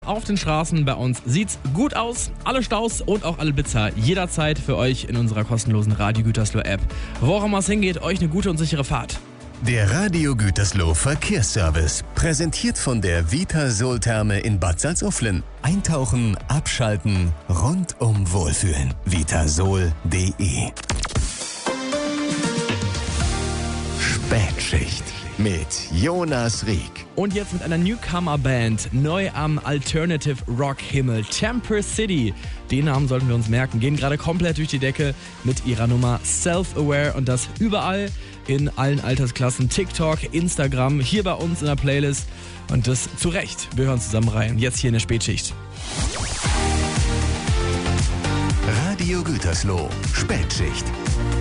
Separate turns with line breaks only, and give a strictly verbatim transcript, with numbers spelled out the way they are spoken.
Auf den Straßen bei uns sieht's gut aus. Alle Staus und auch alle Blitzer jederzeit für euch in unserer kostenlosen Radio Gütersloh App. Wo auch immer es hingeht, euch eine gute und sichere Fahrt.
Der Radio Gütersloh Verkehrsservice, präsentiert von der Vitasol-Therme in Bad Salzuflen. Eintauchen, abschalten, rundum wohlfühlen. vitasol punkt de. Spätschicht mit Jonas Rieck.
Und jetzt mit einer Newcomer-Band, neu am Alternative Rock-Himmel, Temper City. Den Namen sollten wir uns merken, gehen gerade komplett durch die Decke mit ihrer Nummer Self-Aware und das überall in allen Altersklassen, TikTok, Instagram, hier bei uns in der Playlist und das zu Recht. Wir hören zusammen rein, jetzt hier in der Spätschicht.
Radio Gütersloh, Spätschicht.